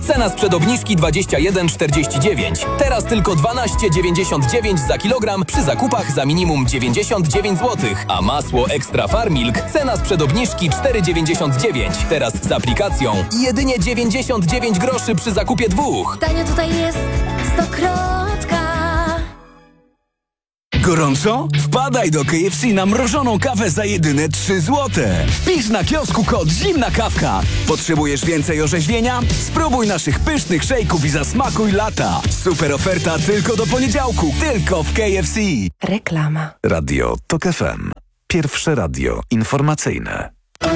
Cena sprzed obniżki 21,49. Teraz tylko 12,99 za kilogram przy zakupach za minimum 99 zł. A masło Extra Farmilk cena sprzed obniżki 4,99. Teraz z aplikacją jedynie 99 groszy przy zakupie 2. Tanio tutaj jest Stokrotka. Gorąco? Wpadaj do KFC na mrożoną kawę za jedyne 3 złote. Wpisz na kiosku kod Zimna Kawka. Potrzebujesz więcej orzeźwienia? Spróbuj naszych pysznych szejków i zasmakuj lata. Super oferta tylko do poniedziałku. Tylko w KFC. Reklama. Radio TOK FM. Pierwsze radio informacyjne.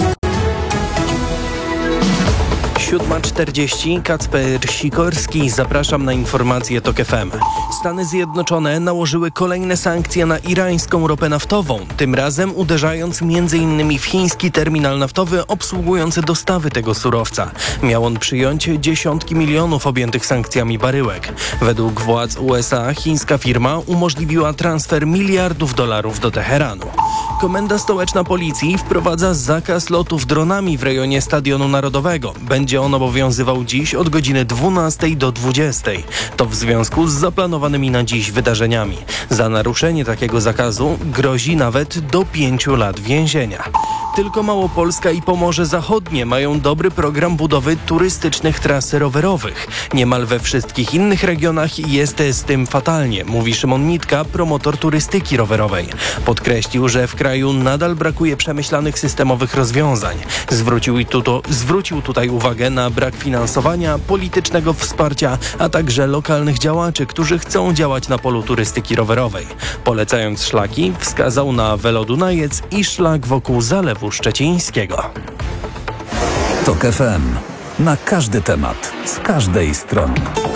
7:40, Kacper Sikorski, zapraszam na informacje TOK FM. Stany Zjednoczone nałożyły kolejne sankcje na irańską ropę naftową, tym razem uderzając m.in. w chiński terminal naftowy obsługujący dostawy tego surowca. Miał on przyjąć dziesiątki milionów objętych sankcjami baryłek. Według władz USA chińska firma umożliwiła transfer miliardów dolarów do Teheranu. Komenda Stołeczna Policji wprowadza zakaz lotów dronami w rejonie Stadionu Narodowego. Będzie on obowiązywał dziś od godziny 12 do 20. To w związku z zaplanowanymi na dziś wydarzeniami. Za naruszenie takiego zakazu grozi nawet do 5 lat więzienia. Tylko Małopolska i Pomorze Zachodnie mają dobry program budowy turystycznych tras rowerowych. Niemal we wszystkich innych regionach jest z tym fatalnie, mówi Szymon Nitka, promotor turystyki rowerowej. Podkreślił, że w kraju nadal brakuje przemyślanych systemowych rozwiązań. Zwrócił tutaj uwagę na brak finansowania, politycznego wsparcia, a także lokalnych działaczy, którzy chcą działać na polu turystyki rowerowej. Polecając szlaki, wskazał na Welodunajec i szlak wokół Zalewu Szczecińskiego. TOK FM. Na każdy temat, z każdej strony.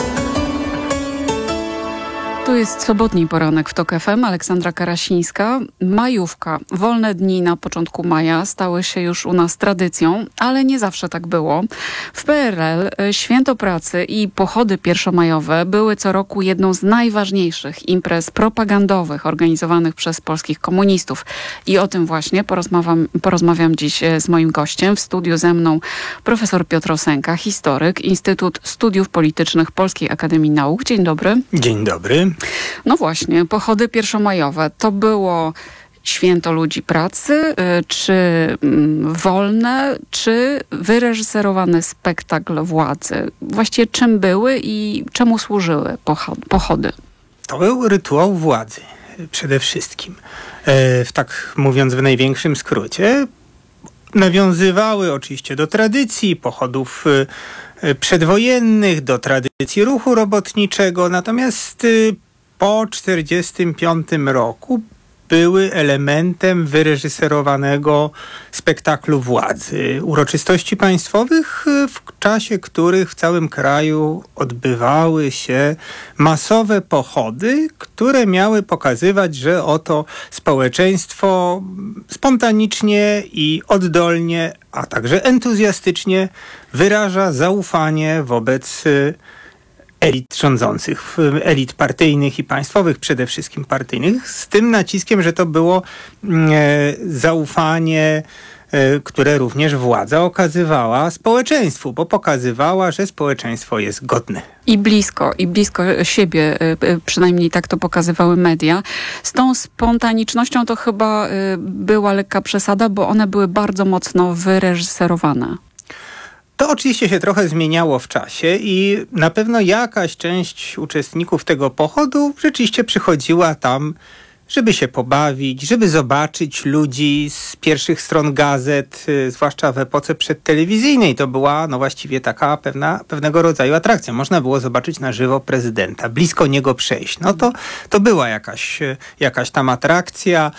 Tu jest sobotni poranek w TOK FM. Aleksandra Karasińska. Majówka. Wolne dni na początku maja stały się już u nas tradycją, ale nie zawsze tak było. W PRL Święto Pracy i pochody pierwszomajowe były co roku jedną z najważniejszych imprez propagandowych organizowanych przez polskich komunistów. I o tym właśnie porozmawiam dziś z moim gościem. W studiu ze mną profesor Piotr Osenka, historyk, Instytut Studiów Politycznych Polskiej Akademii Nauk. Dzień dobry. Dzień dobry. No właśnie, pochody pierwszomajowe to było święto ludzi pracy, czy wolne, czy wyreżyserowany spektakl władzy? Właściwie czym były i czemu służyły pochody? To był rytuał władzy przede wszystkim. Tak mówiąc w największym skrócie, nawiązywały oczywiście do tradycji pochodów przedwojennych, do tradycji ruchu robotniczego, natomiast po 1945 roku były elementem wyreżyserowanego spektaklu władzy. Uroczystości państwowych, w czasie których w całym kraju odbywały się masowe pochody, które miały pokazywać, że oto społeczeństwo spontanicznie i oddolnie, a także entuzjastycznie wyraża zaufanie wobec elit rządzących, elit partyjnych i państwowych, przede wszystkim partyjnych, z tym naciskiem, że to było zaufanie, które również władza okazywała społeczeństwu, bo pokazywała, że społeczeństwo jest godne. I blisko siebie, przynajmniej tak to pokazywały media. Z tą spontanicznością to chyba była lekka przesada, bo one były bardzo mocno wyreżyserowane. To oczywiście się trochę zmieniało w czasie i na pewno jakaś część uczestników tego pochodu rzeczywiście przychodziła tam, żeby się pobawić, żeby zobaczyć ludzi z pierwszych stron gazet, zwłaszcza w epoce przedtelewizyjnej. To była właściwie taka pewnego rodzaju atrakcja. Można było zobaczyć na żywo prezydenta, blisko niego przejść. To była jakaś tam atrakcja.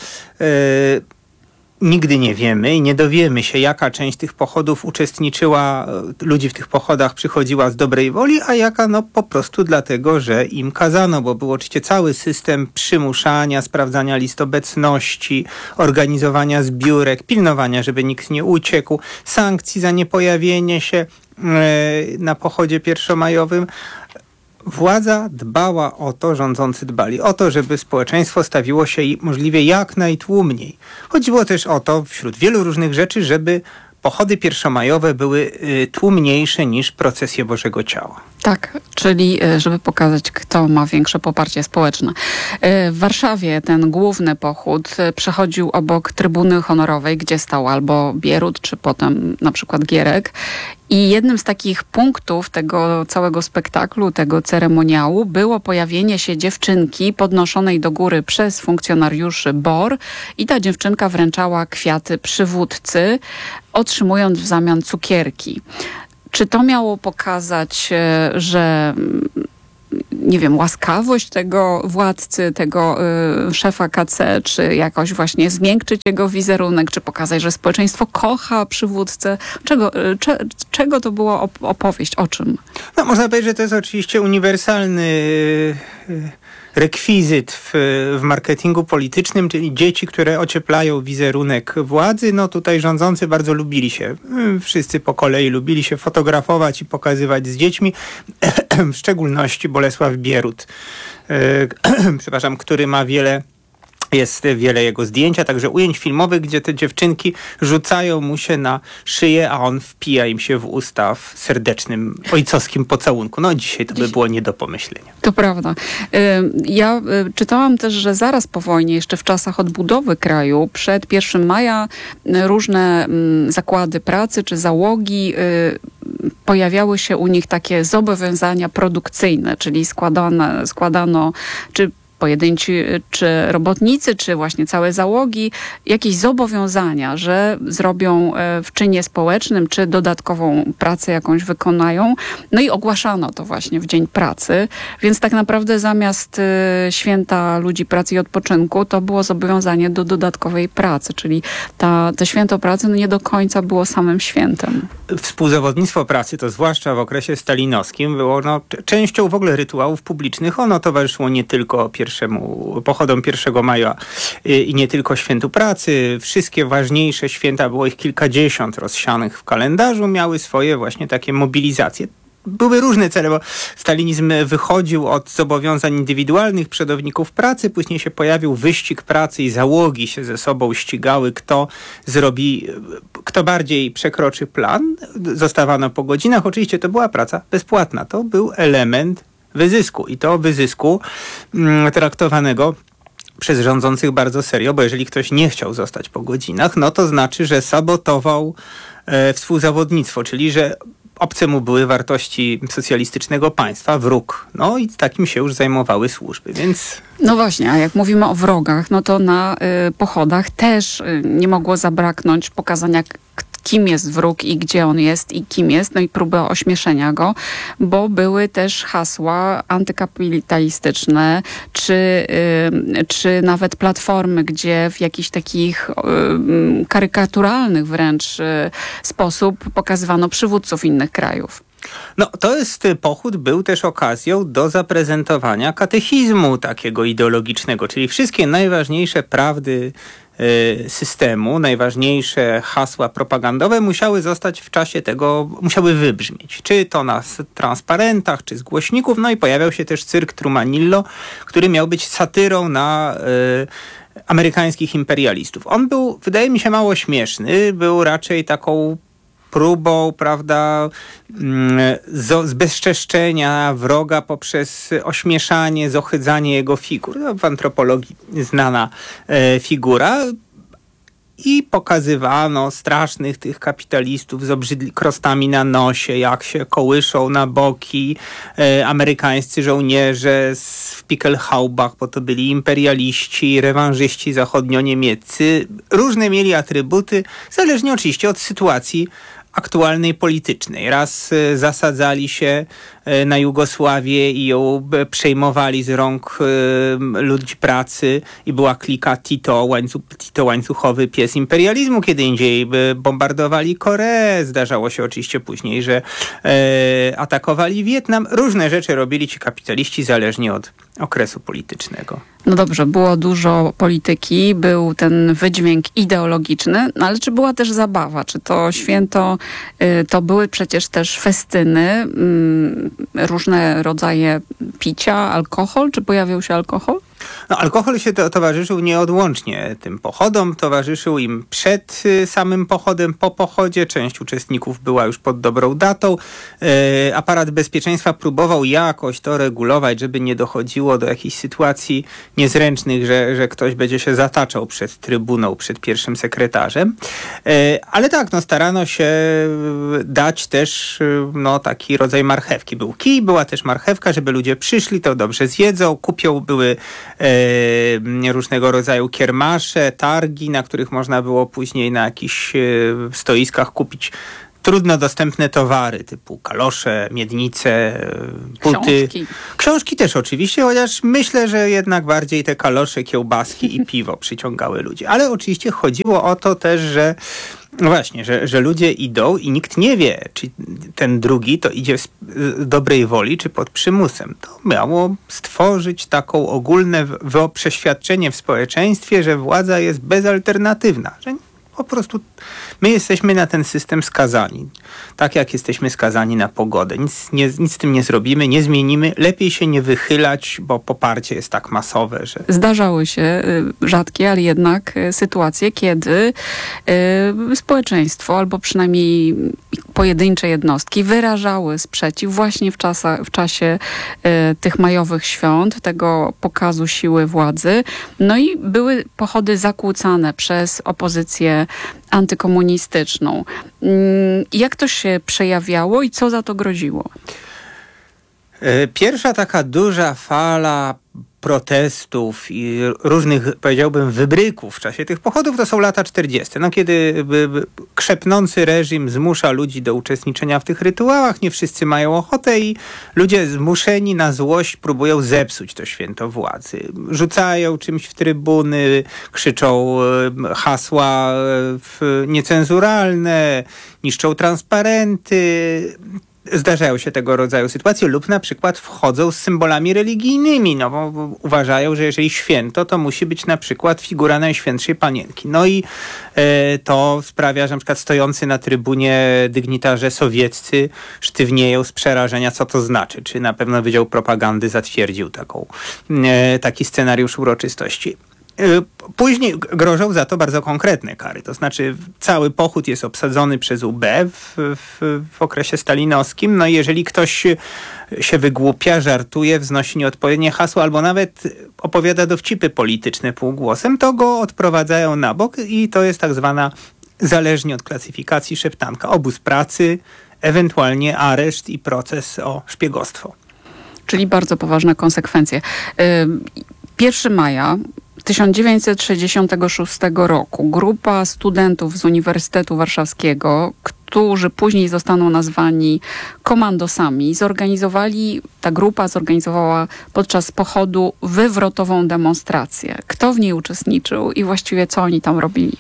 Nigdy nie wiemy i nie dowiemy się, jaka część tych pochodów uczestniczyła, ludzi w tych pochodach przychodziła z dobrej woli, a jaka po prostu dlatego, że im kazano, bo był oczywiście cały system przymuszania, sprawdzania list obecności, organizowania zbiórek, pilnowania, żeby nikt nie uciekł, sankcji za niepojawienie się na pochodzie pierwszomajowym. Władza dbała o to, rządzący dbali o to, żeby społeczeństwo stawiło się możliwie jak najtłumniej. Chodziło też o to, wśród wielu różnych rzeczy, żeby pochody pierwszomajowe były tłumniejsze niż procesje Bożego Ciała. Tak, czyli żeby pokazać, kto ma większe poparcie społeczne. W Warszawie ten główny pochód przechodził obok trybuny honorowej, gdzie stał albo Bierut, czy potem na przykład Gierek. I jednym z takich punktów tego całego spektaklu, tego ceremoniału było pojawienie się dziewczynki podnoszonej do góry przez funkcjonariuszy BOR i ta dziewczynka wręczała kwiaty przywódcy, otrzymując w zamian cukierki. Czy to miało pokazać, że nie wiem, łaskawość tego władcy, tego szefa KC, czy jakoś właśnie zmiękczyć jego wizerunek, czy pokazać, że społeczeństwo kocha przywódcę? Czego to było opowieść? O czym? No, można powiedzieć, że to jest oczywiście uniwersalny rekwizyt w marketingu politycznym, czyli dzieci, które ocieplają wizerunek władzy. No tutaj rządzący bardzo lubili się, wszyscy po kolei lubili się fotografować i pokazywać z dziećmi, w szczególności Bolesław Bierut, przepraszam, który ma jest wiele jego zdjęć, a także ujęć filmowych, gdzie te dziewczynki rzucają mu się na szyję, a on wpija im się w usta w serdecznym, ojcowskim pocałunku. No dzisiaj to by było nie do pomyślenia. To prawda. Ja czytałam też, że zaraz po wojnie, jeszcze w czasach odbudowy kraju, przed 1 maja różne zakłady pracy czy załogi pojawiały się u nich takie zobowiązania produkcyjne, czyli składano czy pojedynczy, czy robotnicy, czy właśnie całe załogi, jakieś zobowiązania, że zrobią w czynie społecznym, czy dodatkową pracę jakąś wykonają. No i ogłaszano to właśnie w Dzień Pracy, więc tak naprawdę zamiast święta ludzi pracy i odpoczynku, to było zobowiązanie do dodatkowej pracy, czyli to święto pracy nie do końca było samym świętem. Współzawodnictwo pracy, to zwłaszcza w okresie stalinowskim, było częścią w ogóle rytuałów publicznych. Ono towarzyszyło nie tylko pochodom 1 maja i nie tylko świętu pracy. Wszystkie ważniejsze święta, było ich kilkadziesiąt rozsianych w kalendarzu, miały swoje właśnie takie mobilizacje. Były różne cele, bo stalinizm wychodził od zobowiązań indywidualnych przodowników pracy, później się pojawił wyścig pracy i załogi się ze sobą ścigały, kto bardziej przekroczy plan. Zostawano po godzinach. Oczywiście to była praca bezpłatna. To był element wyzysku i to wyzysku traktowanego przez rządzących bardzo serio, bo jeżeli ktoś nie chciał zostać po godzinach, no to znaczy, że sabotował współzawodnictwo, czyli że obce mu były wartości socjalistycznego państwa, wróg. No i takim się już zajmowały służby, więc... No właśnie, a jak mówimy o wrogach, no to na pochodach też nie mogło zabraknąć pokazania, kim jest wróg i gdzie on jest i kim jest, no i próby ośmieszenia go, bo były też hasła antykapitalistyczne, czy nawet platformy, gdzie w jakichś takich karykaturalnych wręcz sposób pokazywano przywódców innych krajów. No, pochód był też okazją do zaprezentowania katechizmu takiego ideologicznego, czyli wszystkie najważniejsze prawdy systemu, najważniejsze hasła propagandowe musiały zostać w czasie tego, musiały wybrzmieć. Czy to na transparentach, czy z głośników. No i pojawiał się też cyrk Trumanillo, który miał być satyrą na amerykańskich imperialistów. On był, wydaje mi się, mało śmieszny. Był raczej taką próbą, prawda, zbezczeszczenia wroga poprzez ośmieszanie, zohydzanie jego figur. No, w antropologii znana figura. I pokazywano strasznych tych kapitalistów z krostami na nosie, jak się kołyszą na boki amerykańscy żołnierze w Pickelhaubach, bo to byli imperialiści, rewanżyści zachodnio-niemieccy. Różne mieli atrybuty, zależnie oczywiście od sytuacji aktualnej politycznej. Raz zasadzali się na Jugosławię i ją przejmowali z rąk ludzi pracy i była klika Tito, łańcuchowy pies imperializmu. Kiedy indziej bombardowali Koreę. Zdarzało się oczywiście później, że atakowali Wietnam. Różne rzeczy robili ci kapitaliści zależnie od okresu politycznego. No dobrze, było dużo polityki, był ten wydźwięk ideologiczny, no ale czy była też zabawa? Czy to święto, to były przecież też festyny, różne rodzaje picia, alkohol? Czy pojawiał się alkohol? No, alkohol się towarzyszył nieodłącznie tym pochodom, towarzyszył im przed samym pochodem, po pochodzie. Część uczestników była już pod dobrą datą. Aparat bezpieczeństwa próbował jakoś to regulować, żeby nie dochodziło do jakichś sytuacji niezręcznych, że ktoś będzie się zataczał przed trybuną, przed pierwszym sekretarzem. Ale tak, no, starano się dać też taki rodzaj marchewki. Był kij, była też marchewka, żeby ludzie przyszli, to dobrze zjedzą, kupią, były różnego rodzaju kiermasze, targi, na których można było później na jakichś stoiskach kupić trudno dostępne towary typu kalosze, miednice, buty. Książki też oczywiście, chociaż myślę, że jednak bardziej te kalosze, kiełbaski i piwo przyciągały ludzi. Ale oczywiście chodziło o to też, że no właśnie, że ludzie idą i nikt nie wie, czy ten drugi to idzie z dobrej woli, czy pod przymusem. To miało stworzyć taką ogólne przeświadczenie w społeczeństwie, że władza jest bezalternatywna, że po prostu my jesteśmy na ten system skazani. Tak jak jesteśmy skazani na pogodę. Nic z tym nie zrobimy, nie zmienimy. Lepiej się nie wychylać, bo poparcie jest tak masowe, że... Zdarzały się rzadkie, ale jednak sytuacje, kiedy społeczeństwo albo przynajmniej pojedyncze jednostki wyrażały sprzeciw właśnie w czasie tych majowych świąt, tego pokazu siły władzy. No i były pochody zakłócane przez opozycję antykomunistyczną. Jak to się przejawiało i co za to groziło? Pierwsza taka duża fala protestów i różnych, powiedziałbym, wybryków w czasie tych pochodów to są lata 40. No, kiedy krzepnący reżim zmusza ludzi do uczestniczenia w tych rytuałach, nie wszyscy mają ochotę i ludzie zmuszeni na złość próbują zepsuć to święto władzy. Rzucają czymś w trybuny, krzyczą hasła niecenzuralne, niszczą transparenty. Zdarzają się tego rodzaju sytuacje lub na przykład wchodzą z symbolami religijnymi, no bo uważają, że jeżeli święto, to musi być na przykład figura Najświętszej Panienki. No i to sprawia, że na przykład stojący na trybunie dygnitarze sowieccy sztywnieją z przerażenia, co to znaczy. Czy na pewno Wydział Propagandy zatwierdził taki scenariusz uroczystości. Później grożą za to bardzo konkretne kary. To znaczy cały pochód jest obsadzony przez UB w okresie stalinowskim. No i jeżeli ktoś się wygłupia, żartuje, wznosi nieodpowiednie hasło albo nawet opowiada dowcipy polityczne półgłosem, to go odprowadzają na bok i to jest tak zwana, zależnie od klasyfikacji, szeptanka. Obóz pracy, ewentualnie areszt i proces o szpiegostwo. Czyli bardzo poważne konsekwencje. 1 maja 1966 roku grupa studentów z Uniwersytetu Warszawskiego, którzy później zostaną nazwani komandosami, ta grupa zorganizowała podczas pochodu wywrotową demonstrację. Kto w niej uczestniczył i właściwie co oni tam robili?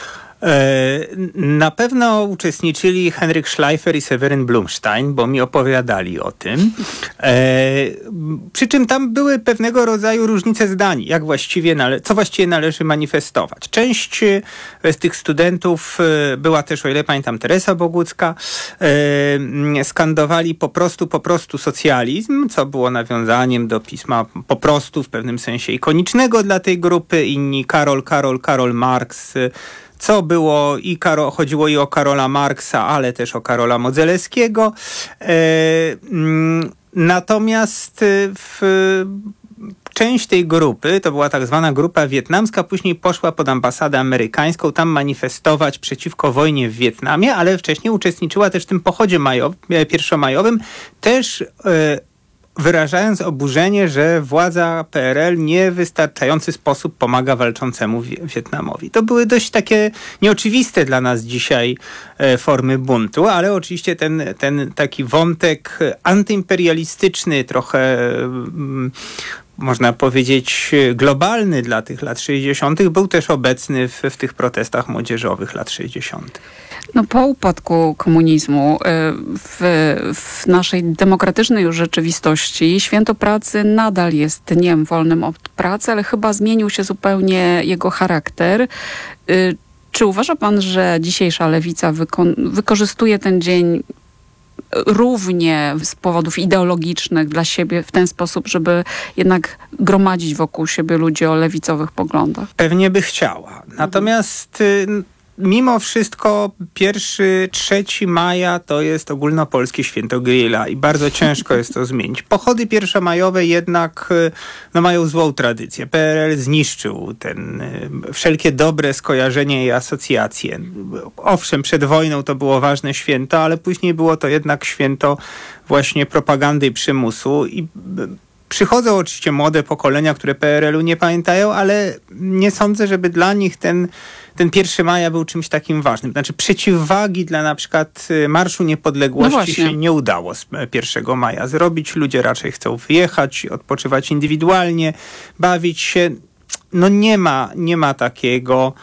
Na pewno uczestniczyli Henryk Schleifer i Seweryn Blumstein, bo mi opowiadali o tym. Przy czym tam były pewnego rodzaju różnice zdań, co właściwie należy manifestować. Część z tych studentów była też, o ile pamiętam, Teresa Bogucka, skandowali po prostu socjalizm, co było nawiązaniem do pisma po prostu w pewnym sensie ikonicznego dla tej grupy. Inni Karol Marx, co było chodziło i o Karola Marksa, ale też o Karola Modzelewskiego. Natomiast część tej grupy, to była tak zwana grupa wietnamska, później poszła pod ambasadę amerykańską, tam manifestować przeciwko wojnie w Wietnamie, ale wcześniej uczestniczyła też w tym pochodzie pierwszomajowym, też wyrażając oburzenie, że władza PRL nie w wystarczający sposób pomaga walczącemu Wietnamowi. To były dość takie nieoczywiste dla nas dzisiaj formy buntu, ale oczywiście ten taki wątek antyimperialistyczny, trochę można powiedzieć globalny dla tych lat 60. był też obecny w tych protestach młodzieżowych lat 60. No, po upadku komunizmu w naszej demokratycznej już rzeczywistości Święto Pracy nadal jest dniem wolnym od pracy, ale chyba zmienił się zupełnie jego charakter. Czy uważa pan, że dzisiejsza lewica wykorzystuje ten dzień równie z powodów ideologicznych dla siebie w ten sposób, żeby jednak gromadzić wokół siebie ludzi o lewicowych poglądach? Pewnie by chciała. Natomiast mimo wszystko 3 maja to jest ogólnopolskie święto grilla i bardzo ciężko jest to zmienić. Pochody pierwszomajowe jednak mają złą tradycję. PRL zniszczył wszelkie dobre skojarzenia i asocjacje. Owszem, przed wojną to było ważne święto, ale później było to jednak święto właśnie propagandy i przymusu i przychodzą oczywiście młode pokolenia, które PRL-u nie pamiętają, ale nie sądzę, żeby dla nich ten 1 maja był czymś takim ważnym. Znaczy przeciwwagi dla na przykład Marszu Niepodległości się nie udało z 1 maja zrobić. Ludzie raczej chcą wyjechać, odpoczywać indywidualnie, bawić się. No nie ma takiego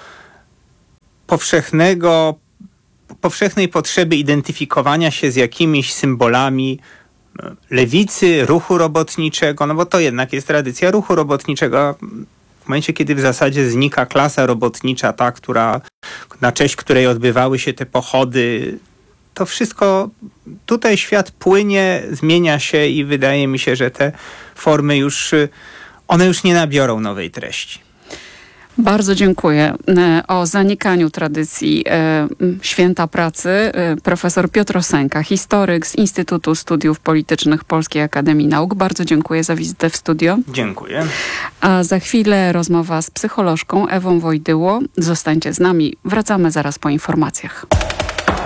powszechnej potrzeby identyfikowania się z jakimiś symbolami lewicy, ruchu robotniczego, no bo to jednak jest tradycja ruchu robotniczego. W momencie, kiedy w zasadzie znika klasa robotnicza, ta, na cześć której odbywały się te pochody, to wszystko, tutaj świat płynie, zmienia się i wydaje mi się, że te formy one już nie nabiorą nowej treści. Bardzo dziękuję. O zanikaniu tradycji Święta Pracy profesor Piotr Osenka, historyk z Instytutu Studiów Politycznych Polskiej Akademii Nauk. Bardzo dziękuję za wizytę w studio. Dziękuję. A za chwilę rozmowa z psycholożką Ewą Wojdyło. Zostańcie z nami. Wracamy zaraz po informacjach.